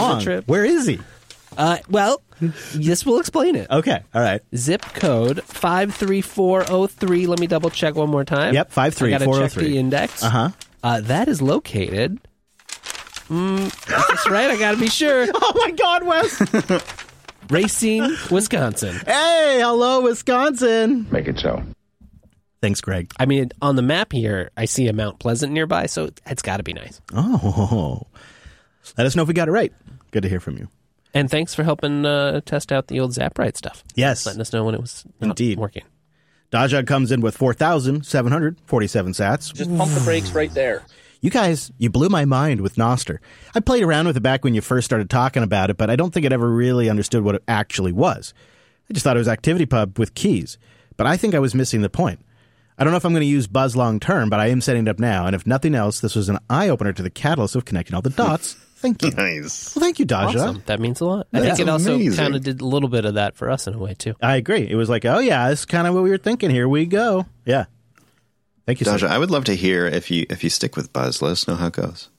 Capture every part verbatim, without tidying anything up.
wrong. trip. Where is he? Uh, well, this will explain it. Okay, all right. Zip code five three four zero three. Let me double check one more time. Yep, five three four zero three. I got to check the index. Uh-huh. Uh, that is located... Mm, that's right, I got to be sure. Oh, my God, Wes. Racine, Wisconsin. Hey, hello, Wisconsin. Make it so. Thanks, Greg. I mean, on the map here, I see a Mount Pleasant nearby, so it's got to be nice. Oh, let us know if we got it right. Good to hear from you. And thanks for helping uh, test out the old ZapRite stuff. Yes. Letting us know when it was not Indeed. working. Daja comes in with four thousand seven hundred forty-seven sats. Just pump the brakes right there. You guys, you blew my mind with Nostr. I played around with it back when you first started talking about it, but I don't think it ever really understood what it actually was. I just thought it was ActivityPub with keys. But I think I was missing the point. I don't know if I'm going to use Buzz long term, but I am setting it up now. And if nothing else, this was an eye-opener to the catalyst of connecting all the dots. Thank you. Nice. Well, thank you, Daja. Awesome. That means a lot. I That's think it also amazing. kind of did a little bit of that for us in a way, too. I agree. It was like, oh, yeah, that's kind of what we were thinking. Here we go. Yeah. Thank you, Daja, sir. I would love to hear if you if you stick with Buzz. Let us know how it goes.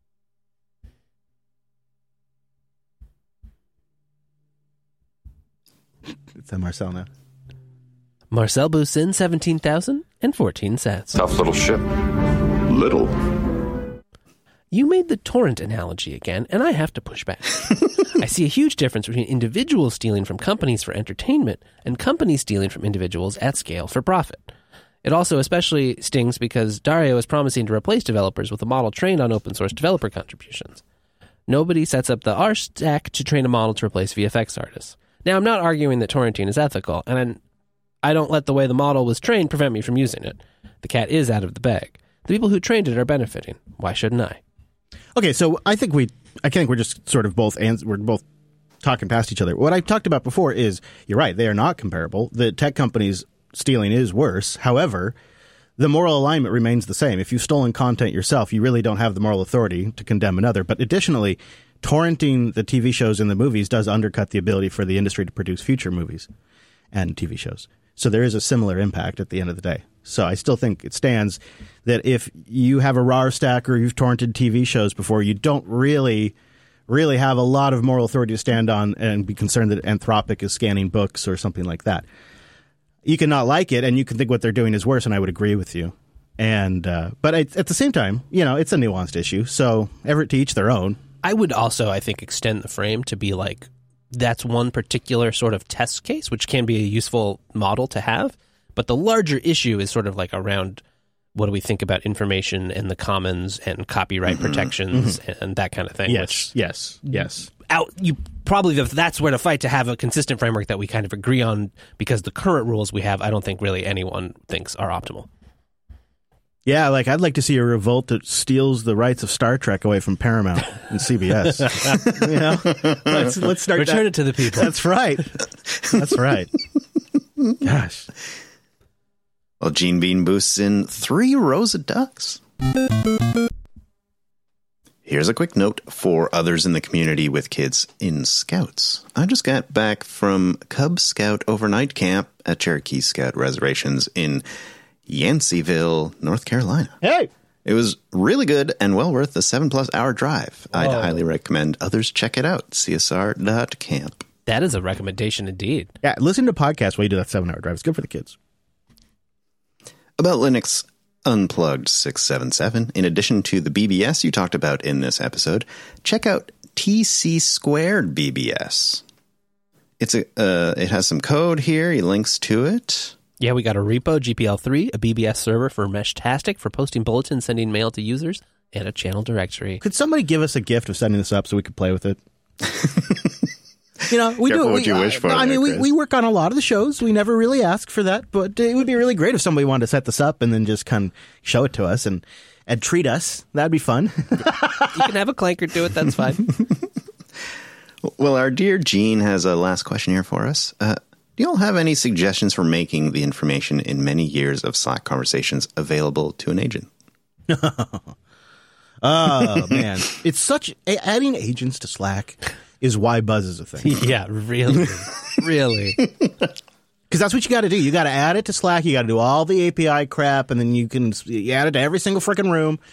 It's Marcel now. Marcel Boussin, seventeen thousand fourteen sats. Tough little ship. Little. You made the torrent analogy again, and I have to push back. I see a huge difference between individuals stealing from companies for entertainment and companies stealing from individuals at scale for profit. It also especially stings because Dario is promising to replace developers with a model trained on open source developer contributions. Nobody sets up the R stack to train a model to replace V F X artists. Now, I'm not arguing that torrenting is ethical, and I don't let the way the model was trained prevent me from using it. The cat is out of the bag. The people who trained it are benefiting. Why shouldn't I? Okay, so I think we, I think we're just sort of both, ans- we're both talking past each other. What I talked about before is, you're right, they are not comparable. The tech companies stealing is worse. However, the moral alignment remains the same. If you've stolen content yourself, you really don't have the moral authority to condemn another. But additionally, torrenting the T V shows and the movies does undercut the ability for the industry to produce future movies and T V shows. So there is a similar impact at the end of the day. So I still think it stands that if you have a R A R stack or you've torrented T V shows before, you don't really, really have a lot of moral authority to stand on and be concerned that Anthropic is scanning books or something like that. You can not like it, and you can think what they're doing is worse, and I would agree with you. And uh, but I, at the same time, you know, it's a nuanced issue. So ever to each their own. I would also, I think, extend the frame to be like, that's one particular sort of test case, which can be a useful model to have. But the larger issue is sort of like around what do we think about information and the commons and copyright mm-hmm. protections mm-hmm. and that kind of thing. Yes, which yes, yes. Out, you probably, that's where to fight to have a consistent framework that we kind of agree on, because the current rules we have, I don't think really anyone thinks are optimal. Yeah, like I'd like to see a revolt that steals the rights of Star Trek away from Paramount and C B S. You know, let's let's start. Return that. it to the people. That's right. That's right. Gosh. Well, Gene Bean boosts in three rows of ducks. Here's a quick note for others in the community with kids in Scouts. I just got back from Cub Scout overnight camp at Cherokee Scout reservations in Yanceyville, North Carolina. Hey! It was really good and well worth the seven-plus hour drive. Whoa. I'd highly recommend others check it out, C S R dot camp. That is a recommendation indeed. Yeah, listen to podcasts while you do that seven-hour drive. It's good for the kids. About Linux Unplugged six seven seven, in addition to the B B S you talked about in this episode, check out T C Squared B B S. It's a uh, it has some code here. He links to it. Yeah, we got a repo, G P L three, a B B S server for Meshtastic for posting bulletins, sending mail to users, and a channel directory. Could somebody give us a gift of setting this up so we could play with it? You know, we Careful do. what we, you uh, wish for. I there, mean, we, Chris. we work on a lot of the shows. We never really ask for that, but it would be really great if somebody wanted to set this up and then just kind of show it to us and, and treat us. That'd be fun. You can have a clanker do it. That's fine. Well, our dear Gene has a last question here for us. Uh, do you all have any suggestions for making the information in many years of Slack conversations available to an agent? Oh, man. It's such... Adding agents to Slack is why Buzz is a thing. Yeah, really. Really. Because that's what you got to do. You got to add it to Slack. You got to do all the A P I crap, and then you can you add it to every single freaking room.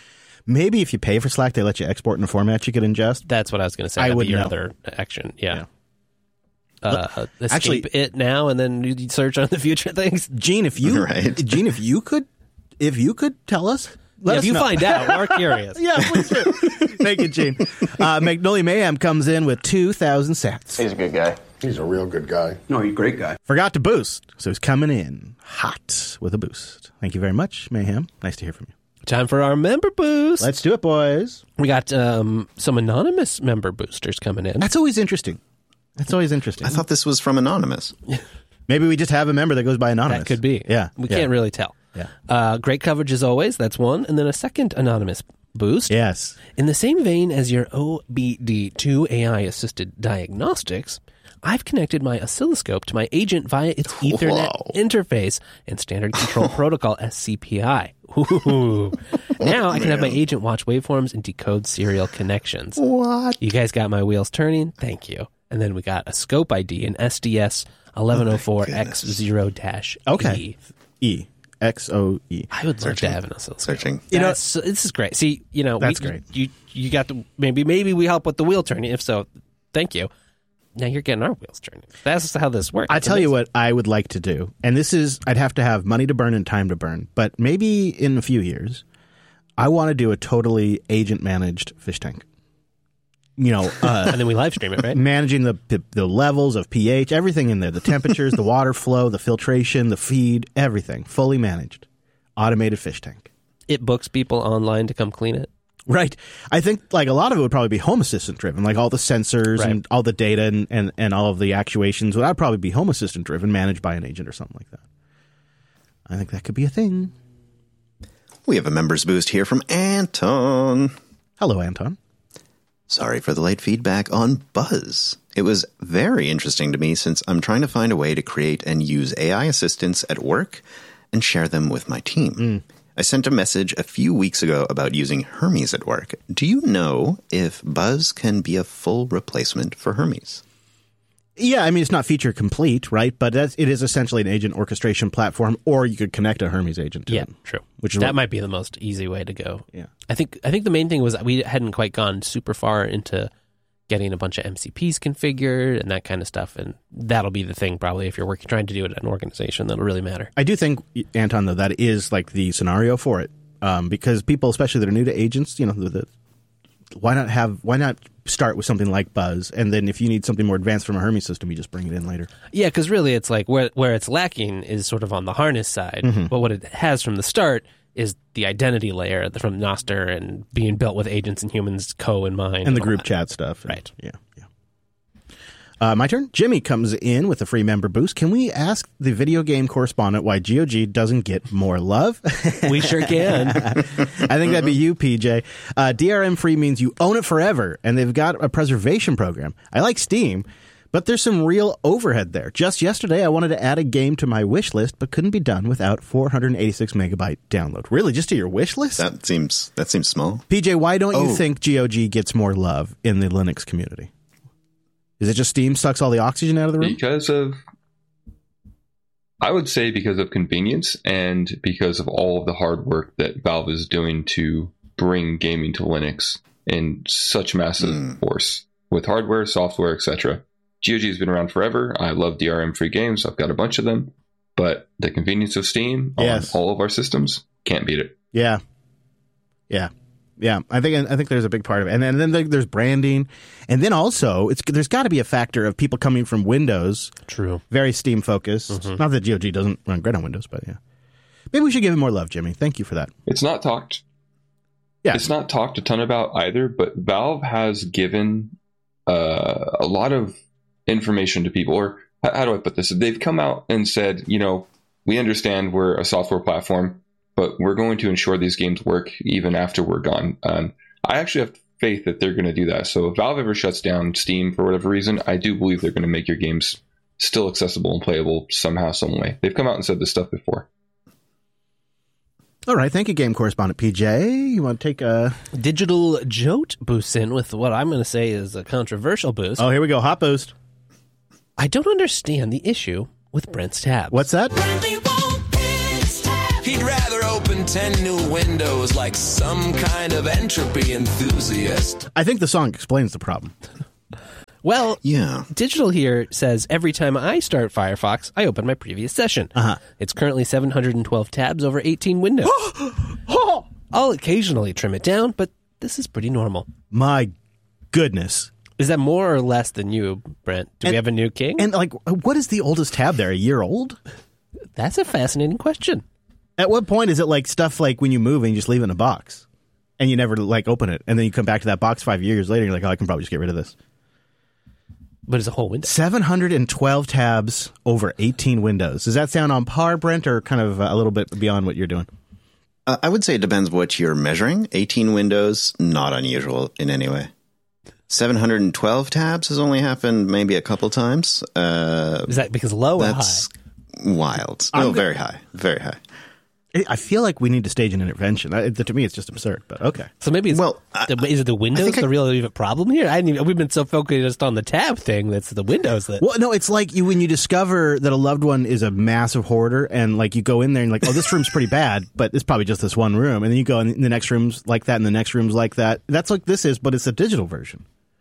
Maybe if you pay for Slack, they let you export in a format you could ingest. That's what I was going to say. I That'd would be your know. other action. Yeah. Yeah. Uh, escape Actually- it now and then you search on the future things. Gene, if you Right. Gene, if you could, if you could tell us, let If us you know. find out, we're curious. Yeah, please do. Thank you, Gene. Uh, Magnolia Mayhem comes in with two thousand sats. He's a good guy. He's a real good guy. No, he's a great guy. Forgot to boost, so he's coming in hot with a boost. Thank you very much, Mayhem. Nice to hear from you. Time for our member boost. Let's do it, boys. We got um, some anonymous member boosters coming in. That's always interesting. That's always interesting. I thought this was from Anonymous. Maybe we just have a member that goes by anonymous. That could be. Yeah. We yeah. can't really tell. Yeah. Uh, great coverage as always. That's one. And then a second anonymous boost. Yes. In the same vein as your O B D two A I-assisted diagnostics, I've connected my oscilloscope to my agent via its Ethernet Whoa. interface and Standard Control Protocol S C P I. Ooh. Now I can have my agent watch waveforms and decode serial connections. What? You guys got my wheels turning? Thank you. And then we got a scope I D, an S D S eleven oh four X zero dash E. Okay. E. X O E. I would love to have an oscilloscope. Searching. You know, this is great. See, you know, That's we, great. You you got the maybe maybe we help with the wheel turning. If so, thank you. Now you're getting our wheels turning. That's how this works. I tell you what I would like to do, and this is, I'd have to have money to burn and time to burn, but maybe in a few years, I want to do a totally agent-managed fish tank. You know, uh, and then we live stream it, right? managing the, the the levels of pH, everything in there, the temperatures, the water flow, the filtration, the feed, everything, fully managed. Automated fish tank. It books people online to come clean it. Right. I think like a lot of it would probably be Home Assistant driven, like all the sensors Right. and all the data and, and, and all of the actuations would I'd probably be Home Assistant driven, managed by an agent or something like that. I think that could be a thing. We have a members boost here from Anton. Hello, Anton. Sorry for the late feedback on Buzz. It was very interesting to me since I'm trying to find a way to create and use A I assistants at work and share them with my team. Mm. I sent a message a few weeks ago about using Hermes at work. Do you know if Buzz can be a full replacement for Hermes? Yeah, I mean, it's not feature complete, right? But that's, it is essentially an agent orchestration platform, or you could connect a Hermes agent to Yeah, it. true. Which is that what- might be the most easy way to go. Yeah. I think I think the main thing was that we hadn't quite gone super far into getting a bunch of M C Ps configured and that kind of stuff, and that'll be the thing probably if you're working trying to do it at an organization that'll really matter. I do think, Anton, though, that is like the scenario for it. Um, because people, especially that are new to agents, you know, the, the, why not have why not start with something like Buzz, and then if you need something more advanced from a Hermes system, you just bring it in later. Yeah, because really it's like where where it's lacking is sort of on the harness side, Mm-hmm. but what it has from the start is the identity layer from Nostr and being built with agents and humans co in mind. And the all group that. chat stuff. And- Right. Yeah. Yeah. Uh, my turn. Jimmy comes in with a free member boost. Can we ask the video game correspondent why G O G doesn't get more love? We sure can. I think that'd be you, P J. Uh, D R M free means you own it forever, and they've got a preservation program. I like Steam, but there's some real overhead there. Just yesterday, I wanted to add a game to my wish list, but couldn't be done without four hundred eighty-six megabyte download. Really? Just to your wish list? That seems that seems small. P J, why don't you Oh. think G O G gets more love in the Linux community? Is it just Steam sucks all the oxygen out of the room? Because of, I would say because of convenience and because of all of the hard work that Valve is doing to bring gaming to Linux in such massive Mm. force with hardware, software, et cetera. G O G has been around forever. I love D R M free games. I've got a bunch of them, but the convenience of Steam Yes. on all of our systems can't beat it. Yeah, yeah, yeah. I think I think there's a big part of it, and then, and then there's branding, and then also it's there's got to be a factor of people coming from Windows, True. very Steam focused. Mm-hmm. Not that G O G doesn't run great on Windows, but yeah. Maybe we should give it more love, Jimmy. Thank you for that. It's not talked. Yeah. It's not talked a ton about either, but Valve has given uh, a lot of information to people. Or how, how do I put this? They've come out and said, you know, we understand we're a software platform, but we're going to ensure these games work even after we're gone. Um, I actually have faith that they're going to do that. So if Valve ever shuts down Steam for whatever reason, I do believe they're going to make your games still accessible and playable somehow, some way. They've come out and said this stuff before. All right, thank you, game correspondent P J. You want to take a? Digital Jote boosts in with what I'm going to say is a controversial boost. Oh, here we go. Hot boost. I don't understand the issue with Brent's tabs. What's that? He'd rather open ten new windows like some kind of entropy enthusiast. I think the song explains the problem. Well, Yeah. Digital here says every time I start Firefox, I open my previous session. Uh-huh. It's currently seven hundred twelve tabs over eighteen windows. I'll occasionally trim it down, but this is pretty normal. My goodness. Is that more or less than you, Brent? Do And- we have a new king? And like, what is the oldest tab there? A year old? That's a fascinating question. At what point is it like stuff like when you move and you just leave it in a box and you never like open it, and then you come back to that box five years later and you're like, oh, I can probably just get rid of this. But it's a whole window. seven hundred twelve tabs over eighteen windows. Does that sound on par, Brent, or kind of a little bit beyond what you're doing? Uh, I would say it depends what you're measuring. eighteen windows, not unusual in any way. seven hundred twelve tabs has only happened maybe a couple times. Uh, Is that because low or high? that's wild. I'm No, go- very high. Very high. I feel like we need to stage an intervention. I, to me, it's just absurd, but okay. So maybe it's, Well, I- the, is it the windows think I- the real even problem here? I didn't even, we've been so focused on the tab thing that's the windows that. Well, no, it's like you when you discover that a loved one is a massive hoarder, and like you go in there and like, oh, this room's pretty bad, but it's probably just this one room, and then you go in the next room's like that, and the next room's like that. That's like this is, but it's a digital version.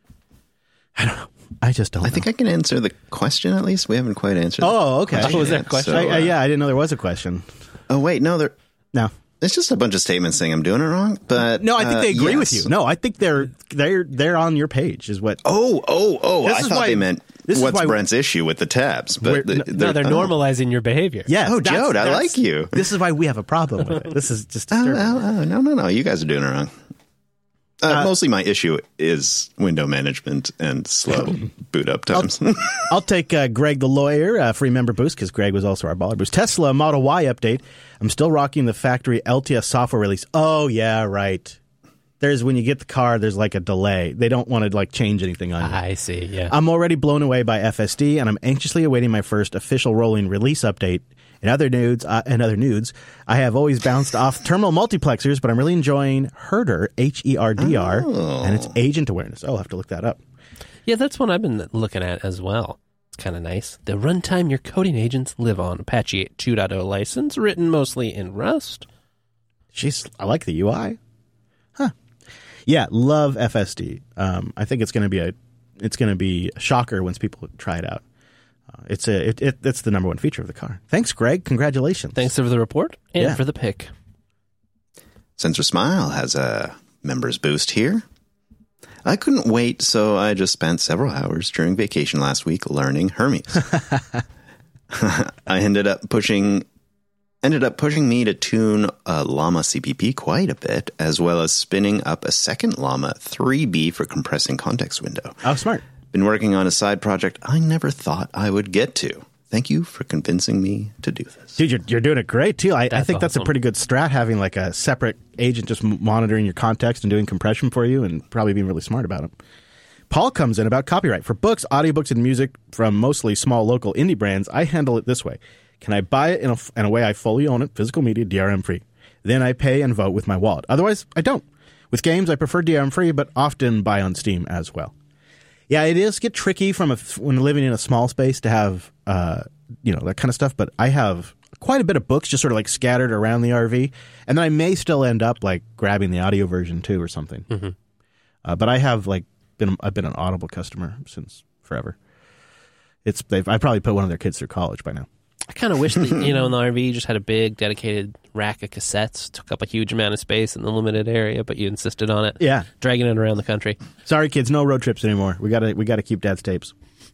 I don't know. I just don't. I know. think I can answer the question at least. We haven't quite answered. Oh, okay. the Oh, was there a yet, question? so, I, I, uh, yeah, I didn't know there was a question. Oh, wait. No, there. No, It's just a bunch of statements saying I'm doing it wrong. But no, I think uh, they agree with yes. you. No, I think they're they're they're on your page. Is what? Oh, oh, oh! This I is thought why- they meant this is what's why- Brent's issue with the tabs. But We're- the- no, No, they're oh. normalizing your behavior. Yes, Oh, that's- Jode, I that's- like you. This is why we have a problem with it. This is just Oh, disturbing. oh, oh, no, no, no! You guys are doing it wrong. Uh, Uh, mostly, my issue is window management and slow boot up times. I'll take uh, Greg the lawyer, uh, free member boost, because Greg was also our baller boost. Tesla Model Y update. I'm still rocking the factory L T S software release. Oh, yeah, right. There's when you get the car, there's like a delay. They don't want to like change anything on you. I see, yeah. I'm already blown away by F S D, and I'm anxiously awaiting my first official rolling release update. In other nudes, uh, in other nudes, I have always bounced off terminal multiplexers, but I'm really enjoying Herder, H E R D R, Oh. and its agent awareness. Oh, I'll have to look that up. Yeah, that's one I've been looking at as well. It's kind of nice. The runtime your coding agents live on. Apache two point oh license, written mostly in Rust. Jeez, I like the U I. Huh. Yeah, love F S D. Um, I think it's going to be a it's going to be a shocker once people try it out. Uh, it's a it, it it's the number one feature of the car. Thanks, Greg. Congratulations. Thanks for the report and Yeah. for the pick. Sensor Smile has a members boost here. I couldn't wait, so I just spent several hours during vacation last week learning Hermes. I ended up pushing ended up pushing me to tune a Llama C P P quite a bit, as well as spinning up a second Llama three B for compressing context window. Oh, smart. Been working on a side project I never thought I would get to. Thank you for convincing me to do this. Dude, you're, you're doing it great, too. I, I That's think that's a awesome. pretty good strat, having like a separate agent just m- monitoring your context and doing compression for you, and probably being really smart about it. Paul comes in about copyright. For books, audiobooks, and music from mostly small local indie brands, I handle it this way. Can I buy it in a, in a way I fully own it, physical media, D R M free? Then I pay and vote with my wallet. Otherwise, I don't. With games, I prefer D R M free, but often buy on Steam as well. Yeah, it is get tricky from a, when living in a small space to have, uh, you know, that kind of stuff. But I have quite a bit of books just sort of like scattered around the R V, and then I may still end up like grabbing the audio version too or something. Mm-hmm. Uh, but I have like been I've been an Audible customer since forever. It's they've I probably put one of their kids through college by now. I kind of wish that, you know, in the R V you just had a big dedicated rack of cassettes, took up a huge amount of space in the limited area, but you insisted on it. Yeah. Dragging it around the country. Sorry, kids, no road trips anymore. We gotta we gotta keep Dad's tapes.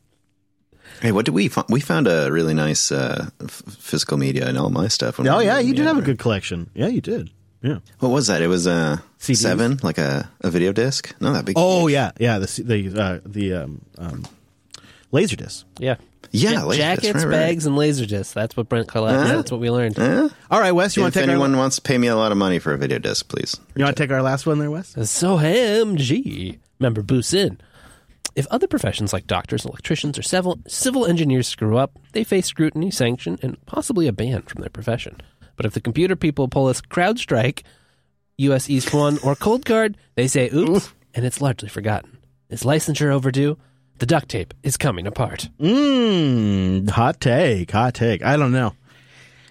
Hey, what did we find? We found a really nice uh, f- physical media and all my stuff. when Oh we yeah, were you in did have a Denver. good collection. Yeah, you did. Yeah. What was that? It was a C Ds? seven, like a, a video disc. Not that big. Oh yeah, yeah. The the uh, the um, um, Laserdisc. Yeah. yeah, Ja- like, jackets, that's right, right. bags, and laser discs. That's what Brent collects. Huh? That's what we learned. Huh? All right, Wes, you want If to take anyone our, wants to pay me a lot of money for a video disc, please. you want to take our last one there, Wes? So ham G. Member boosts in. If other professions like doctors, electricians, or civil, civil engineers screw up, they face scrutiny, sanction, and possibly a ban from their profession. But if the computer people pull a CrowdStrike, U S East One, or Cold Card, they say oops, and it's largely forgotten. Is licensure overdue? The duct tape is coming apart. Mmm, hot take, hot take. I don't know.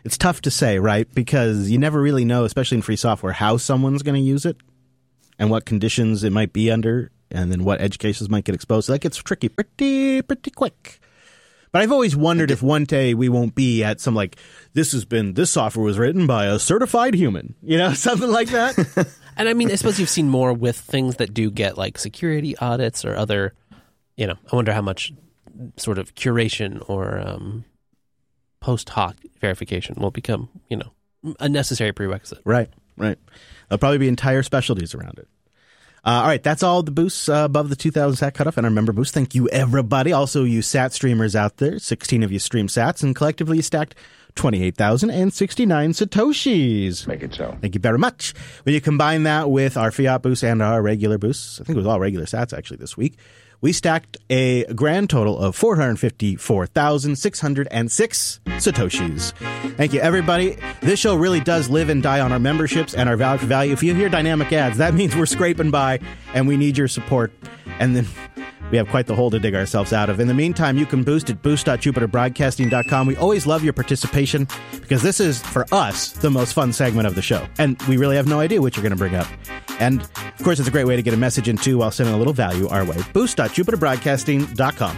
it's tough to say, right? Because you never really know, especially in free software, how someone's going to use it and what conditions it might be under, and then what edge cases might get exposed. So that gets tricky pretty, pretty quick. But I've always wondered if one day we won't be at some like, this has been, this software was written by a certified human, you know, something like that. And I mean, I suppose you've seen more with things that do get like security audits or other, you know, I wonder how much sort of curation or um, post hoc verification will become, you know, a necessary prerequisite. Right, right. There'll probably be entire specialties around it. Uh, all right, that's all the boosts uh, above the two thousand sat cutoff and our member boosts. Thank you, everybody. Also, you sat streamers out there, sixteen of you stream sats, and collectively you stacked twenty-eight thousand sixty-nine Satoshis. Make it so. Thank you very much. When you combine that with our fiat boosts and our regular boosts, I think it was all regular sats actually this week, we stacked a grand total of four hundred fifty-four thousand six hundred six Satoshis. Thank you, everybody. This show really does live and die on our memberships and our value for value. If you hear dynamic ads, that means we're scraping by and we need your support. And then we have quite the hole to dig ourselves out of. In the meantime, you can boost at boost dot jupiter broadcasting dot com. We always love your participation because this is, for us, the most fun segment of the show. And we really have no idea what you're going to bring up. And, of course, it's a great way to get a message in, too, while sending a little value our way. boost dot jupiter broadcasting dot com.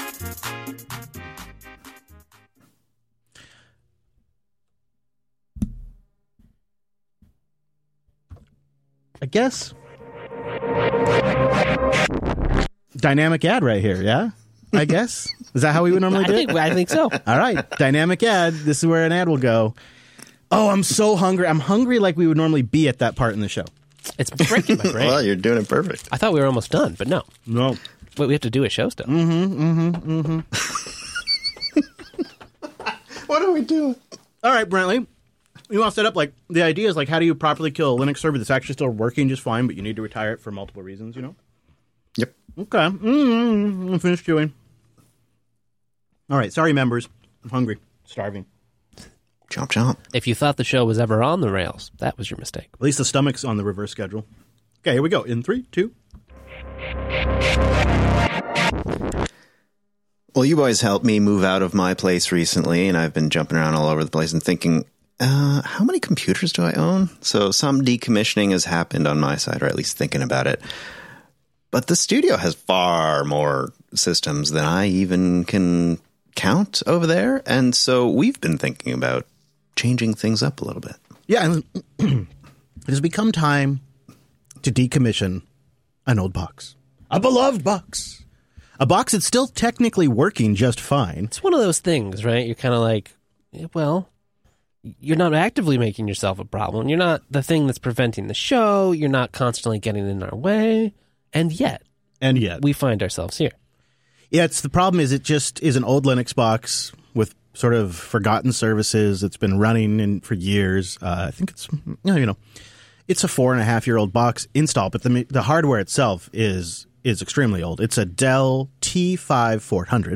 I guess. Dynamic ad right here, yeah? I guess. Is that how we would normally I do think, it? I think so. All right. Dynamic ad. This is where an ad will go. Oh, I'm so hungry. I'm hungry like we would normally be at that part in the show. It's breaking my brain. Well, you're doing it perfect. I thought we were almost done, but no. No. Wait, we have to do a show still. Mm-hmm, mm-hmm, mm-hmm. What are we doing? All right, Brentley. You want to set up, like, the idea is, like, how do you properly kill a Linux server that's actually still working just fine, but you need to retire it for multiple reasons, you know? Yep. Okay. Mm-hmm. I'm finished chewing. All right. Sorry, members. I'm hungry. Starving. Chomp chomp. If you thought the show was ever on the rails, that was your mistake. At least the stomach's on the reverse schedule. Okay, here we go. In three, two. Well, you boys helped me move out of my place recently, and I've been jumping around all over the place and thinking, uh, how many computers do I own? So some decommissioning has happened on my side, or at least thinking about it. But the studio has far more systems than I even can count over there. And so we've been thinking about changing things up a little bit. Yeah, and it has become time to decommission an old box. A beloved box. A box that's still technically working just fine. It's one of those things, right? You're kind of like, well, you're not actively making yourself a problem. You're not the thing that's preventing the show. You're not constantly getting in our way. And yet, and yet, we find ourselves here. Yeah, it's the problem is it just is an old Linux box with sort of forgotten services. It's been running in for years. Uh, I think it's, you know, it's a four and a half year old box install, but the the hardware itself is is extremely old. It's a Dell T five four hundred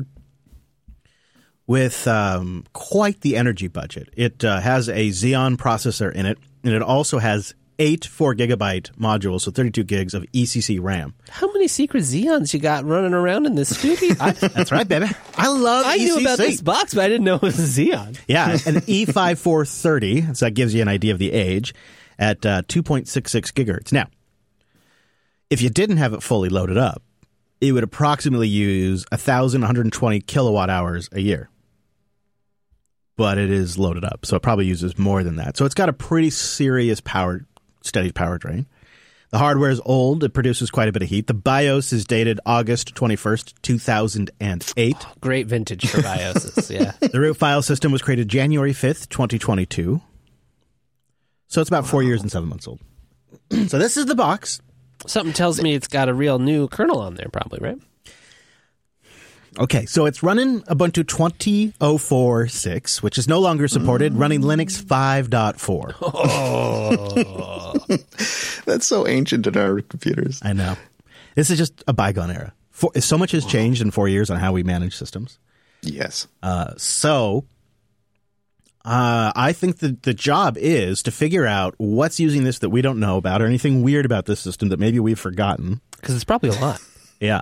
with um, quite the energy budget. It uh, has a Xeon processor in it, and it also has eight four gigabyte modules, so thirty-two gigs of E C C RAM. How many secret Xeons you got running around in this studio? I, that's right, baby. I love I E C C. knew about this box, but I didn't know it was a Xeon. Yeah, an E five four thirty, so that gives you an idea of the age, at uh, two point six six gigahertz. Now, if you didn't have it fully loaded up, it would approximately use one thousand one hundred twenty kilowatt hours a year. But it is loaded up, so it probably uses more than that. So it's got a pretty serious power steady power drain. The hardware is old. It produces quite a bit of heat. The BIOS is dated August twenty-first, two thousand eight. Oh, great vintage for BIOSes, yeah. The root file system was created January fifth, twenty twenty-two. So it's about four years and seven months old. So this is the box. Something tells me it's got a real new kernel on there, probably, right? Okay, so it's running Ubuntu twenty oh four point six, which is no longer supported, mm. running Linux five point four. Oh. That's so ancient in our computers. I know. This is just a bygone era. For, so much has changed in four years on how we manage systems. Yes. Uh, so uh, I think that the job is to figure out what's using this that we don't know about or anything weird about this system that maybe we've forgotten. Because it's probably a lot. Yeah.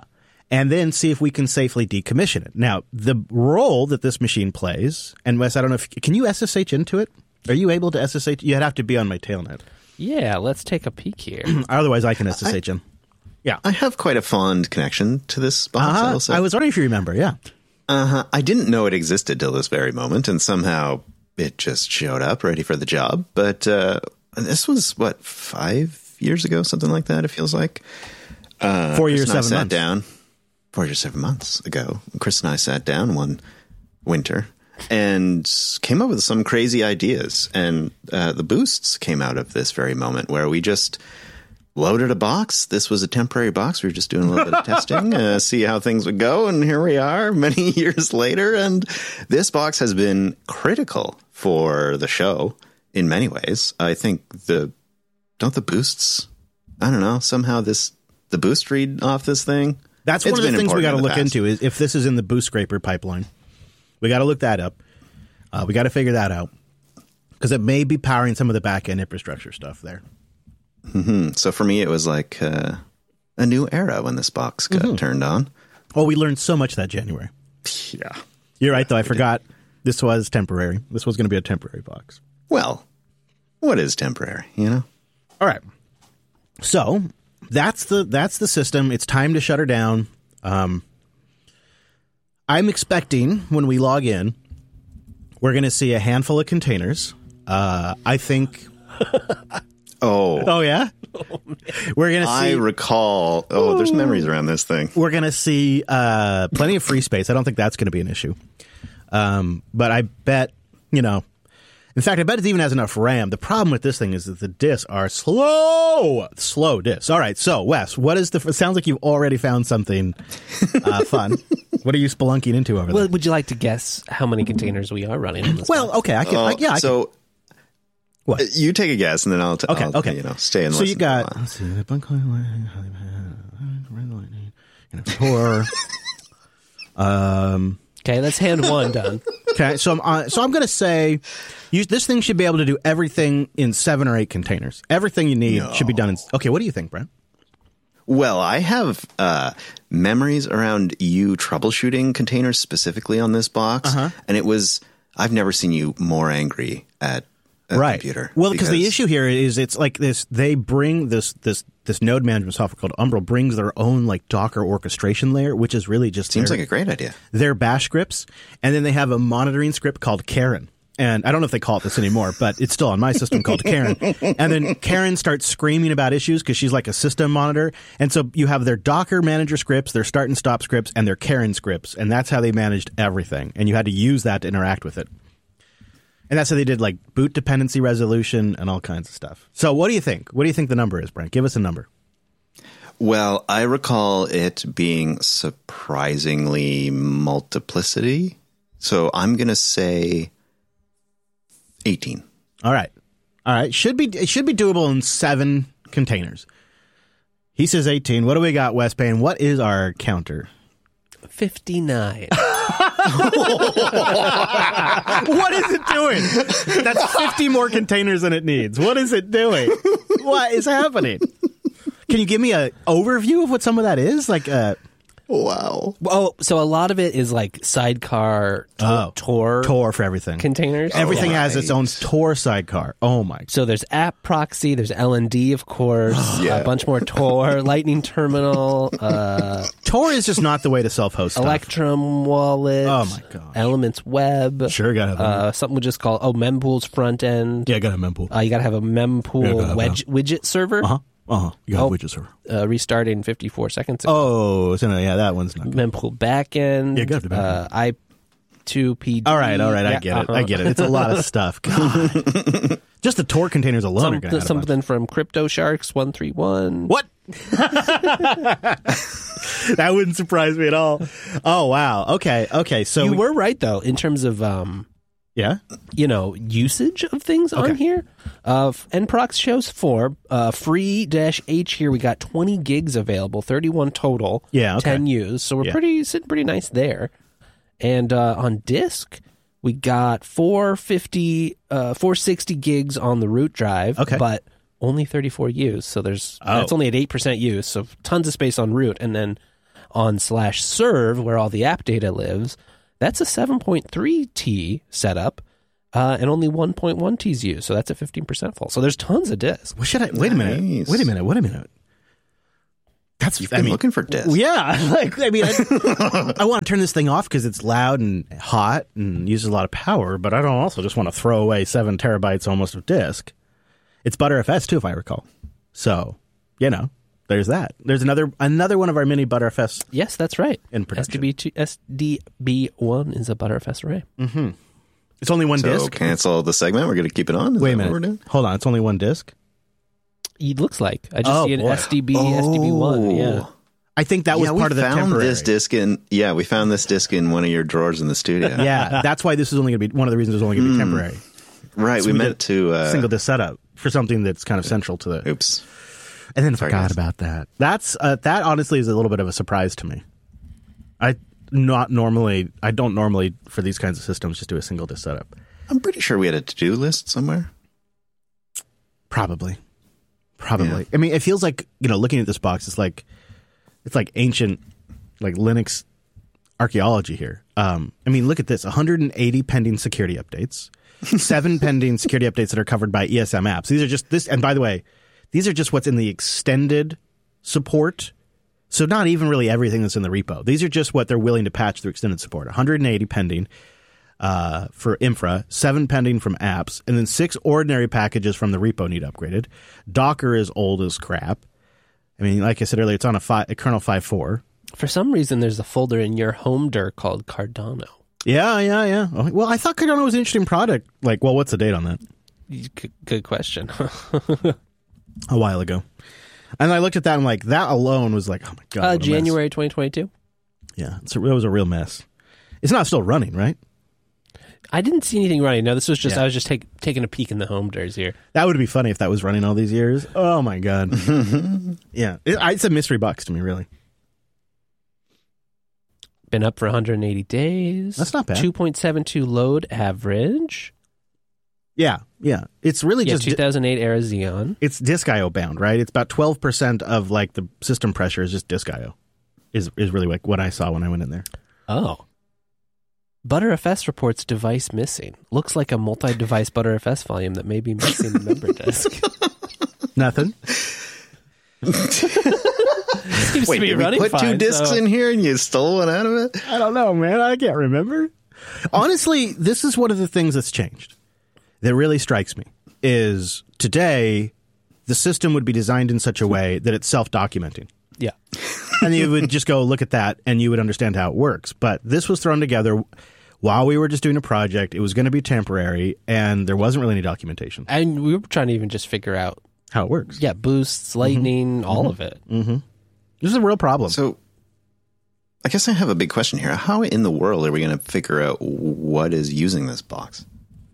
and then see if we can safely decommission it. Now, the role that this machine plays, and Wes, I don't know if, can you S S H into it? Are you able to S S H? You'd have to be on my tailnet. Yeah, let's take a peek here. Otherwise, I can S S H in. Yeah. I have quite a fond connection to this box. Uh-huh. I will say. I was wondering if you remember, yeah. Uh-huh. I didn't know it existed till this very moment, and somehow it just showed up ready for the job. But uh, this was, what, five years ago, something like that, it feels like. Uh, Four years, Chris and I seven sat months. down four years, seven months ago. Chris and I sat down one winter and came up with some crazy ideas. And uh, the boosts came out of this very moment where we just loaded a box. This was a temporary box. We were just doing a little bit of testing, uh, see how things would go. And here we are many years later. And this box has been critical for the show in many ways. I think the, don't the boosts, I don't know, somehow this, the boost read off this thing. That's one It's of the been things we got to important in the look past. into is if this is in the boost scraper pipeline. We got to look that up. Uh, we got to figure that out because it may be powering some of the back end infrastructure stuff there. Mm-hmm. So for me, it was like uh, a new era when this box got Mm-hmm. turned on. Oh, we learned so much that January. Yeah. You're right, though. I forgot this was temporary. This was going to be a temporary box. Well, what is temporary, you know? All right. So that's the that's the system. It's time to shut her down. Um, I'm expecting when we log in, we're going to see a handful of containers. Uh, I think. Oh, Oh yeah, we're going to I see. recall. Oh, there's memories around this thing. We're going to see uh, plenty of free space. I don't think that's going to be an issue. Um, but I bet you know. In fact, I bet it even has enough RAM. The problem with this thing is that the disks are slow, slow disks. All right, so Wes, what is the? It sounds like you've already found something uh, fun. What are you spelunking into over Well, there? would you like to guess how many containers we are running in this? Well, okay, I can. Oh, I, yeah, I so What? uh, you take a guess, and then I'll, t- Okay, I'll okay. you know, stay and can. So listen. you got. Let's see, the Bunker Red Lightning, and a Tor. Um. okay, that's hand one done. Okay, so I'm uh, so I'm going to say, you, this thing should be able to do everything in seven or eight containers. Everything you need No. should be done in. Okay, what do you think, Brent? Well, I have uh, memories around you troubleshooting containers specifically on this box, Uh-huh. and it was I've never seen you more angry at a Right. computer. Well, because the issue here is it's like this. They bring this this this node management software called Umbrel brings their own like Docker orchestration layer, which is really just seems their, like a great idea. their bash scripts, and then they have a monitoring script called Karen. And I don't know if they call it this anymore, but it's still on my system called Karen. And then Karen starts screaming about issues because she's like a system monitor. And so you have their Docker manager scripts, their start and stop scripts, and their Karen scripts. And that's how they managed everything. And you had to use that to interact with it. And that's how they did like boot dependency resolution and all kinds of stuff. So what do you think? What do you think the number is, Brent? Give us a number. Well, I recall it being surprisingly multiplicity. So I'm going to say eighteen. All right. All right. Should be it should be doable in seven containers. He says eighteen. What do we got, Wes Payne? What is our counter? fifty-nine. What is it doing? That's fifty more containers than it needs. What is it doing? What is happening? Can you give me an overview of what some of that is? Like, uh, Wow. Oh, so a lot of it is like sidecar to- Oh, Tor Tor for everything. containers. Everything Yeah. has its own Tor sidecar. Oh my! So there's app proxy, there's L N D, of course, Yeah. a bunch more Tor, Lightning Terminal, uh, Tor is just not the way to self-host stuff. Electrum Wallet. Oh my gosh. Elements Web. Sure, gotta have uh, something we just call oh Mempool's front end. yeah, got a mempool. Uh, you got to have a Mempool Yeah, gotta have wedge, widget server. Uh huh. Uh huh. You got Oh. a widget server. Uh, restarting fifty-four seconds ago. Oh, so no, yeah, that one's not good. Mempool backend. Yeah, got the backend. Uh, I two P D. All right, all right, I Yeah, get it. uh-huh. I get it. It's a lot of stuff. God. Just the Tor containers alone are Some, going to add a bunch. something from Crypto Sharks one three one. What? That wouldn't surprise me at all. Oh wow. Okay. Okay. So You we- were right though in terms of um, yeah. you know, usage of things on Okay. here. Uh, Nprox shows four. Uh, free dash H here, we got twenty gigs available, thirty-one total. Yeah, okay. ten used. So we're Yeah. pretty sitting pretty nice there. And uh, on disk, we got four fifty, uh, four sixty gigs on the root drive. Okay. But only thirty-four used. So there's Oh. that's only at eight percent use. So tons of space on root. And then on slash serve, where all the app data lives, that's a seven point three T setup, uh, and only one point one T is used. So that's a fifteen percent full. So there's tons of disk. What should I? Wait a minute. Nice. Wait a minute. Wait a minute. That's. You've I been mean, looking for disc. yeah. Like I mean, I, I want to turn this thing off because it's loud and hot and uses a lot of power. But I don't also just want to throw away seven terabytes almost of disk. It's ButterFS too, if I recall. So you know, there's that. There's another another one of our mini ButterFS. Yes, that's right. In production. S D B one is a ButterFS array. Mm-hmm. It's only one So disk. cancel the segment. We're going to keep it on. Is Wait a that what we're minute. doing? Hold on. It's only one disk. It looks like. I just Oh, see an boy. S D B, S D B one. Yeah. I think that was yeah, we part of the found temporary. this disc in. Yeah, we found this disc in one of your drawers in the studio. Yeah, that's why this is only going to be one of the reasons it's only going to be temporary. Right. So we we meant did to. Uh, Single disk setup for something that's kind of central to the. Oops. And then Sorry, forgot guys. about that. That's uh, that honestly is a little bit of a surprise to me. I not normally. I don't normally for these kinds of systems just do a single disk setup. I'm pretty sure we had a to-do list somewhere. Probably, probably. Yeah. I mean, it feels like you know, looking at this box, it's like it's like ancient, like Linux archaeology here. Um, I mean, look at this: one hundred eighty pending security updates, seven pending security updates that are covered by E S M apps. These are just this. And by the way, these are just what's in the extended support. So not even really everything that's in the repo. These are just what they're willing to patch through extended support. one hundred eighty pending uh, for infra, seven pending from apps, and then six ordinary packages from the repo need upgraded. Docker is old as crap. I mean, like I said earlier, it's on a, fi- a kernel five point four. For some reason, there's a folder in your home dir called Cardano. Yeah, yeah, yeah. Oh, well, I thought Cardano was an interesting product. Like, well, what's the date on that? Good, good question. A while ago. And I looked at that and like, that alone was like, oh my God. uh, what a mess. January twenty twenty-two. Yeah, it's a, it was a real mess. It's not still running, right? I didn't see anything running. No, this was just, Yeah. I was just take, taking a peek in the home dirs here. That would be funny if that was running all these years. Oh my God. Yeah. It, it's a mystery box to me, really. Been up for one hundred eighty days. That's not bad. two point seven two load average. Yeah, yeah. It's really Yeah, just two thousand eight era Xeon. it's disk I O bound, right? It's about twelve percent of like the system pressure is just disk I O. Is is really like what I saw when I went in there. Oh. ButterFS reports device missing. Looks like a multi-device ButterFS volume that may be missing the member disk. Nothing. Seems Wait, to be did we running put two fine, discs so- in here and you stole one out of it? I don't know, man. I can't remember. Honestly, this is one of the things that's changed. That really strikes me is today the system would be designed in such a way that it's self-documenting. Yeah. And you would just go look at that and you would understand how it works. But this was thrown together while we were just doing a project. It was going to be temporary and there wasn't really any documentation. And we were trying to even just figure out, How it works. yeah, boosts, lightning, all of it. Mm-hmm. This is a real problem. So I guess I have a big question here. How in the world are we going to figure out what is using this box?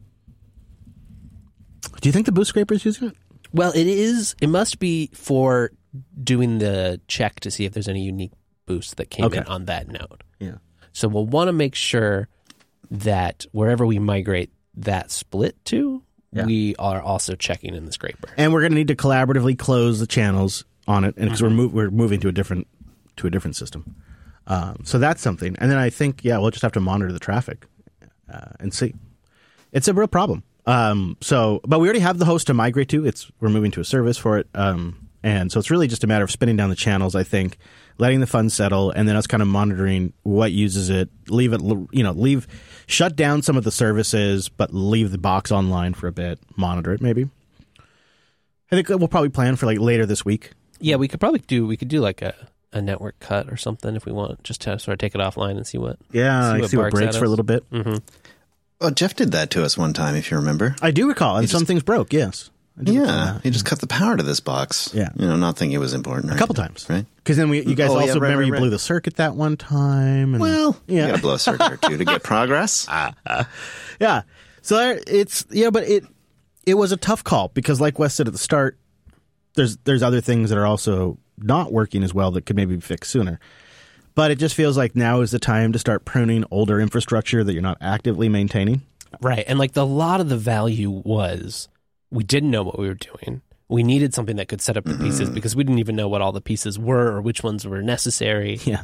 Do you think the boost scraper is using it? Well, it is, it must be for doing the check to see if there's any unique boosts that came Okay. in on that node. Yeah. So we'll want to make sure that wherever we migrate that split to, Yeah. we are also checking in the scraper. And we're going to need to collaboratively close the channels on it, and because we're mov- we're moving to a different to a different system. Um, so that's something. And then I think yeah, we'll just have to monitor the traffic uh, and see. It's a real problem. Um, so, but we already have the host to migrate to. It's we're moving to a service for it, um, and so it's really just a matter of spinning down the channels. I think, letting the funds settle, and then us kind of monitoring what uses it. Leave it, you know, leave shut down some of the services, but leave the box online for a bit. Monitor it, maybe. I think we'll probably plan for like later this week. Yeah, we could probably do, we could do like a, a network cut or something if we want, just to sort of take it offline and see what. Yeah, See I what see what barks breaks at for a us. little bit. Mm-hmm. Well, Jeff did that to us one time, if you remember. I do recall, and He some just- things broke. Yes, I do recall Yeah, that. he just cut the power to this box. Yeah. You know, not thinking it was important. a couple times, Right? Because then we, you guys Oh, yeah, also right, remember right, you right. blew the circuit that one time. And, Well, yeah, you got to blow a circuit or two to get progress. yeah. So there, it's yeah, but it it was a tough call because, like Wes said at the start, there's there's other things that are also not working as well that could maybe be fixed sooner. But it just feels like now is the time to start pruning older infrastructure that you're not actively maintaining. Right. And like the, a lot of the value was we didn't know what we were doing. We needed something that could set up the pieces because we didn't even know what all the pieces were or which ones were necessary. Yeah.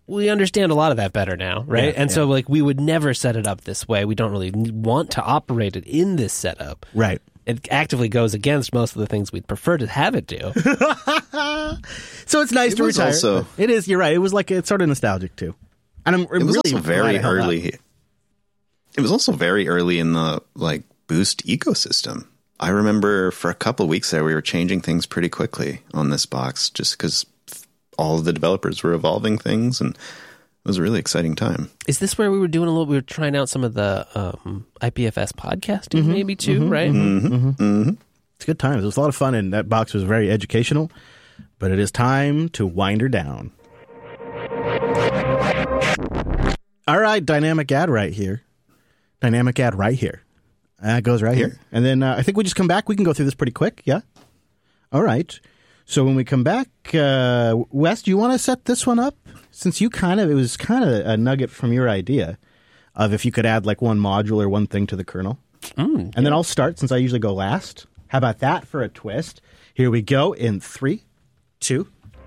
we understand a lot of that better now, right? Yeah, and yeah. so like we would never set it up this way. We don't really want to operate it in this setup. Right. It actively goes against most of the things we'd prefer to have it do. So it's nice It to was retire. also- It is. You're right. It was like it's sort of nostalgic too. And I'm It was really also glad very it held up. early. It was also very early in the like Boost ecosystem. I remember for a couple of weeks there, we were changing things pretty quickly on this box, just because all of the developers were evolving things, and it was a really exciting time. Is this where we were doing a little? We were trying out some of the um, I P F S podcasting, Mm-hmm. maybe too, right? It's good times. It was a lot of fun, and that box was very educational. But it is time to wind her down. All right, dynamic ad right here. Dynamic ad right here. That goes right here. And then uh, I think we just come back. We can go through this pretty quick. Yeah? All right. So when we come back, uh, Wes, do you want to set this one up? Since you kind of, it was kind of a nugget from your idea of if you could add like one module or one thing to the kernel. Mm, And then I'll start since I usually go last. How about that for a twist? Here we go in three, two.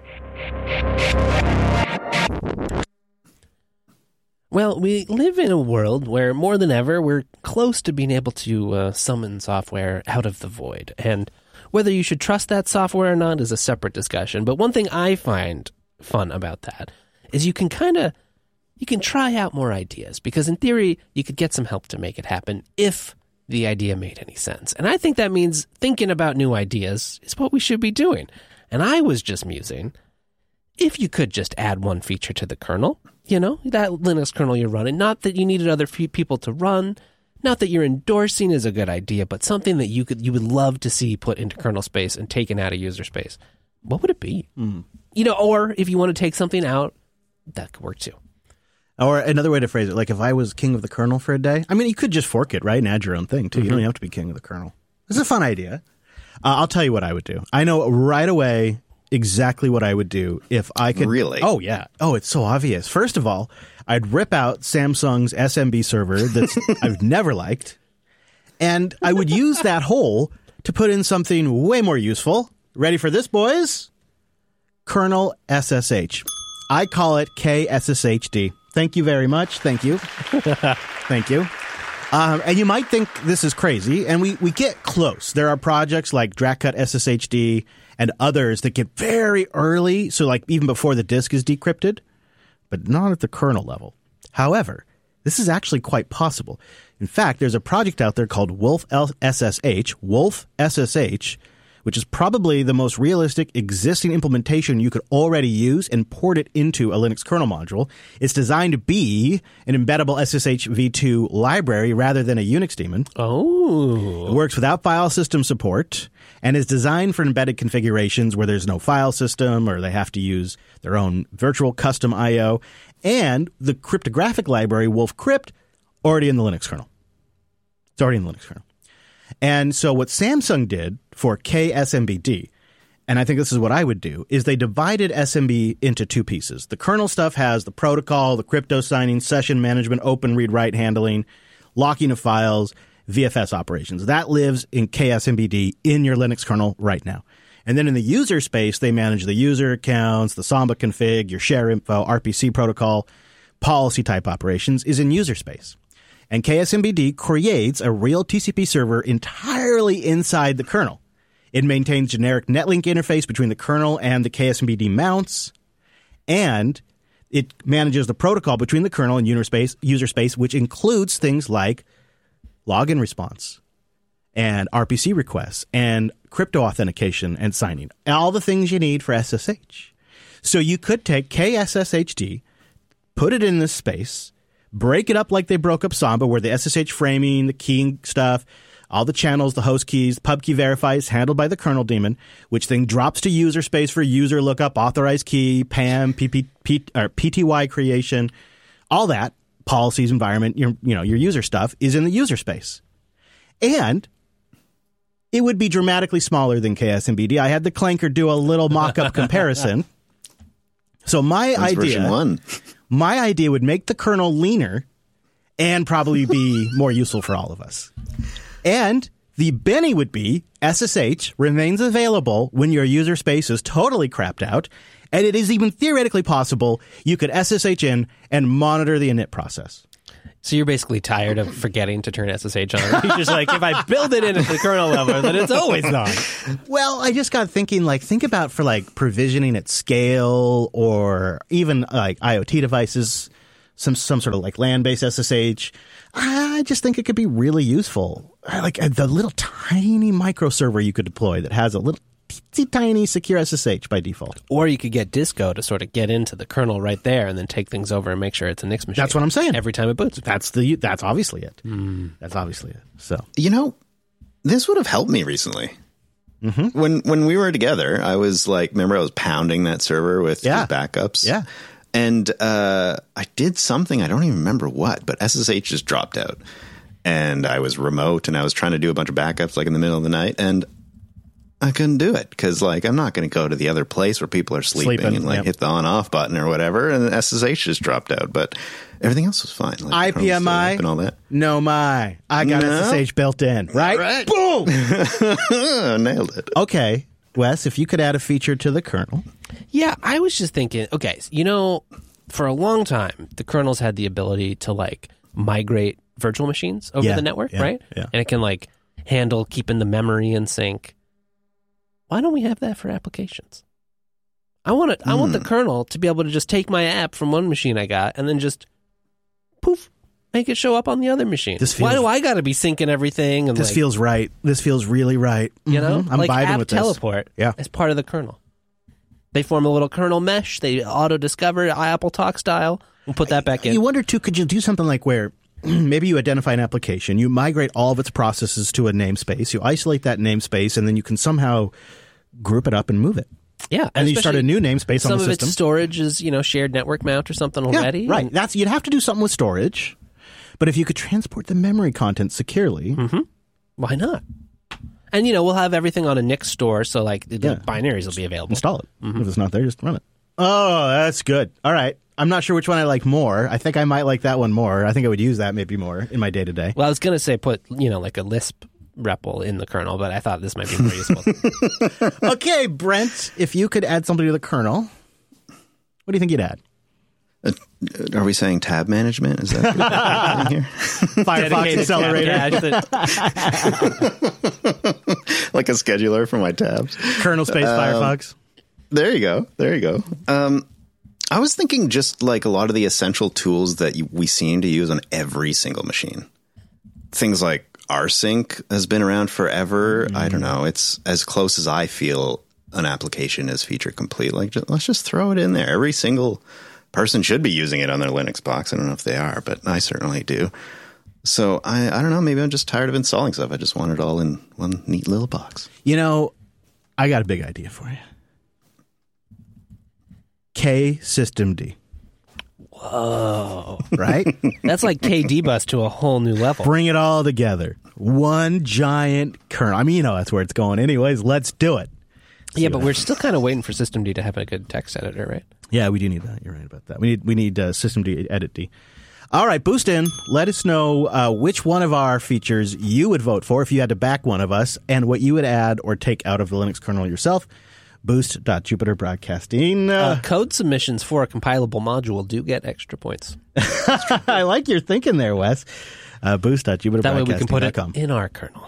Well, we live in a world where more than ever we're close to being able to uh, summon software out of the void. And whether you should trust that software or not is a separate discussion. But one thing I find fun about that is you can kind of you can try out more ideas, because in theory you could get some help to make it happen if the idea made any sense. And I think that means thinking about new ideas is what we should be doing. And I was just musing, if you could just add one feature to the kernel, you know, that Linux kernel you're running, not that you needed other few people to run, not that you're endorsing is a good idea, but something that you could you would love to see put into kernel space and taken out of user space, what would it be? Mm. You know, or if you want to take something out, that could work too. Or another way to phrase it, like if I was king of the kernel for a day, I mean, you could just fork it, right, and add your own thing, too. Mm-hmm. You don't even have to be king of the kernel. This is a fun idea. Uh, I'll tell you what I would do. I know right away exactly what I would do if I could. Really? Oh, yeah. Oh, it's so obvious. First of all, I'd rip out Samsung's S M B server that I've never liked, and I would use that hole to put in something way more useful. Ready for this, boys? Kernel S S H. I call it K S S H D. Thank you very much. Thank you. Thank you. Um, and you might think this is crazy, and we, we get close. There are projects like DraCut S S H D and others that get very early, so like even before the disk is decrypted, but not at the kernel level. However, this is actually quite possible. In fact, there's a project out there called Wolf S S H, Wolf S S H, which is probably the most realistic existing implementation you could already use and port it into a Linux kernel module. It's designed to be an embeddable S S H v two library rather than a Unix daemon. Oh. It works without file system support and is designed for embedded configurations where there's no file system or they have to use their own virtual custom I O. And the cryptographic library, WolfCrypt, already in the Linux kernel. It's already in the Linux kernel. And so what Samsung did for K S M B D, and I think this is what I would do, is they divided S M B into two pieces. The kernel stuff has the protocol, the crypto signing, session management, open read-write handling, locking of files, V F S operations. That lives in K S M B D in your Linux kernel right now. And then in the user space, they manage the user accounts, the Samba config, your share info, R P C protocol, policy type operations is in user space. And K S M B D creates a real T C P server entirely inside the kernel. It maintains generic netlink interface between the kernel and the K S M B D mounts, and it manages the protocol between the kernel and user space, user space, which includes things like login response and R P C requests and crypto authentication and signing, all the things you need for S S H. So you could take K S S H D, put it in this space, break it up like they broke up Samba, where the S S H framing, the keying stuff, all the channels, the host keys, pub key verify is handled by the kernel daemon, which then drops to user space for user lookup, authorized key, P A M, P P, P, or P T Y creation, all that, policies, environment, your, you know, your user stuff is in the user space. And it would be dramatically smaller than K S M B D. I had the Clanker do a little mock-up comparison. So my That's idea... version one. My idea would make the kernel leaner and probably be more useful for all of us. And the Benny would be S S H remains available when your user space is totally crapped out, And it is even theoretically possible you could S S H in and monitor the init process. So you're basically tired of forgetting to turn S S H on. You're just like, if I build it in at the kernel level, then it's always on. Well, I just got thinking, like, think about for, like, provisioning at scale or even, like, IoT devices, some some sort of, like, LAN-based S S H. I just think it could be really useful. Like, the little tiny microserver you could deploy that has a little teensy tiny secure S S H by default. Or you could get Disco to sort of get into the kernel right there and then take things over and make sure it's a Nix machine. That's what I'm saying. Every time it boots. That's the that's obviously it. Mm. That's obviously it. So You know, this would have helped me recently. Mm-hmm. When when we were together, I was like, remember I was pounding that server with yeah. these backups? Yeah. And uh, I did something, I don't even remember what, but S S H just dropped out. And I was remote and I was trying to do a bunch of backups like in the middle of the night. And I couldn't do it because, like, I'm not going to go to the other place where people are sleeping, sleeping and, like, yep. hit the on-off button or whatever, and S S H just dropped out. But everything else was fine. Like, I P M I and all that. No, my. I got no. S S H built in, right? right. Boom! Nailed it. Okay, Wes, if you could add a feature to the kernel. Yeah, I was just thinking, okay, you know, for a long time, the kernel's had the ability to, like, migrate virtual machines over yeah, the network, yeah, right? Yeah. And it can, like, handle keeping the memory in sync. Why don't we have that for applications? I want it. Mm. I want the kernel to be able to just take my app from one machine I got and then just poof, make it show up on the other machine. Feels, Why do I got to be syncing everything? And this like, feels right. This feels really right. You know, mm-hmm. I'm like vibing app with this. teleport yeah. as part of the kernel. They form a little kernel mesh. They auto discover Apple Talk style and put that back in. You wonder too, could you do something like where maybe you identify an application, you migrate all of its processes to a namespace, you isolate that namespace, and then you can somehow group it up and move it. Yeah, and then you start a new namespace on the system. Some of its storage is, you know, shared network mount or something already. Yeah, right. And That's you'd have to do something with storage, but if you could transport the memory content securely, mm-hmm. why not? And you know, we'll have everything on a Nix store, so like the yeah. binaries will be available. Install it. Mm-hmm. If it's not there, just run it. Oh, that's good. All right. I'm not sure which one I like more. I think I might like that one more. I think I would use that maybe more in my day to day. Well, I was going to say put, you know, like a Lisp R E P L in the kernel, but I thought this might be more useful. Okay, Brent, if you could add something to the kernel, what do you think you'd add? Uh, are we saying tab management? Is that what here? Firefox Accelerator. Like a scheduler for my tabs. Kernel space um, Firefox. There you go. There you go. Um, I was thinking just like a lot of the essential tools that you, we seem to use on every single machine. Things like rsync has been around forever. Mm-hmm. I don't know. It's as close as I feel an application is feature complete. Like, just, let's just throw it in there. Every single person should be using it on their Linux box. I don't know if they are, but I certainly do. So I, I don't know. Maybe I'm just tired of installing stuff. I just want it all in one neat little box. You know, I got a big idea for you. K systemd. Whoa. Right? That's like K D bus to a whole new level. Bring it all together. One giant kernel. I mean, you know that's where it's going anyways. Let's do it. See yeah, but we're still kind of waiting for systemd to have a good text editor, right? Yeah, we do need that. You're right about that. We need we need uh, systemd edit D. All right, Boost In. Let us know uh, which one of our features you would vote for if you had to back one of us, and what you would add or take out of the Linux kernel yourself. Boost dot Jupiter Broadcasting. Uh, uh, code submissions for a compilable module do get extra points. I like your thinking there, Wes. Uh, Boost dot Jupiter That way Broadcasting. we can put it in our kernel.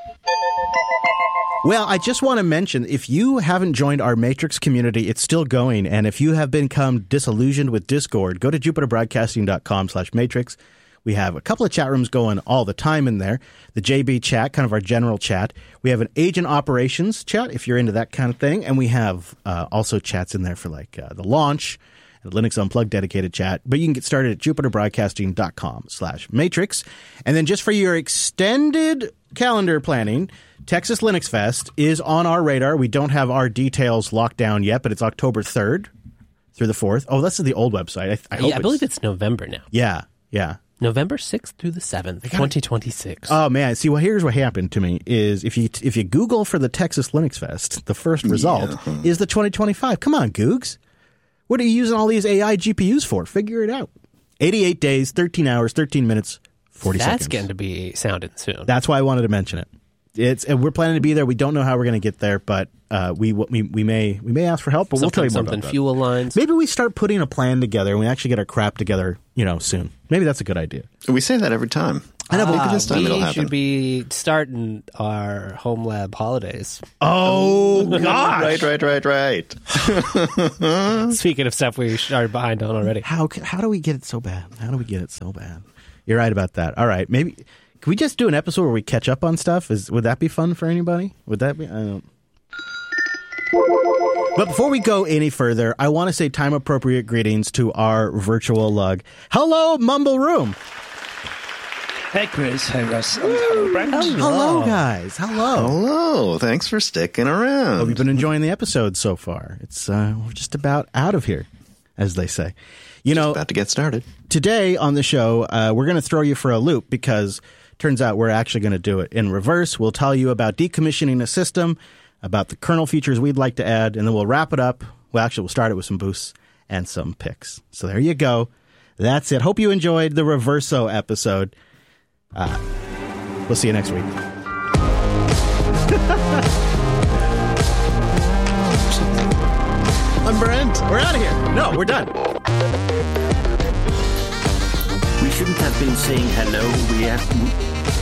Well, I just want to mention, if you haven't joined our Matrix community, it's still going. And if you have become disillusioned with Discord, go to jupiter broadcasting dot com slash matrix. We have a couple of chat rooms going all the time in there. The J B chat, kind of our general chat. We have an agent operations chat, if you're into that kind of thing. And we have uh, also chats in there for like uh, the launch, and Linux Unplugged dedicated chat. But you can get started at jupiter broadcasting dot com slash matrix. And then just for your extended calendar planning, Texas Linux Fest is on our radar. We don't have our details locked down yet, but it's October third through the fourth. Oh, that's the old website. I, I, hope yeah, I believe it's November now. Yeah, yeah. November sixth through the seventh, twenty twenty-six. Oh, man. See, well, here's what happened to me is if you if you Google for the Texas Linux Fest, the first result yeah. is the twenty twenty-five. Come on, Googs. What are you using all these A I G P Us for? Figure it out. eighty-eight days, thirteen hours, thirteen minutes, forty That's seconds. That's getting to be sounding soon. That's why I wanted to mention it. it's and we're planning to be there. We don't know how we're going to get there, but uh, we we we may we may ask for help. But we'll tell you more something about that. Fuel lines. Maybe we start putting a plan together and we actually get our crap together, you know, soon. Maybe that's a good idea. We say that every time. I know, but Maybe this time we it'll happen. should be starting our home lab holidays. Oh gosh! Right, right, right, right. Speaking of stuff we started behind on already. How ca- how do we get it so bad? How do we get it so bad? You're right about that. All right, maybe can we just do an episode where we catch up on stuff? Is would that be fun for anybody? Would that be? I don't. But before we go any further, I want to say time appropriate greetings to our virtual lug. Hello, Mumble Room. Hey, Chris. Hey, Russ. And hello, Brent. Hello, guys. Hello. Hello. Thanks for sticking around. Hope you've been enjoying the episode so far. It's uh, we're just about out of here, as they say. You know, About to get started. today on the show, uh, we're going to throw you for a loop because turns out we're actually going to do it in reverse. We'll tell you about decommissioning a system, about the kernel features we'd like to add, and then we'll wrap it up. Well, actually, we'll start it with some boosts and some picks. So there you go. That's it. Hope you enjoyed the Reverso episode. Uh, we'll see you next week. I'm Brent. We're out of here. No, we're done. We shouldn't have been saying hello. We have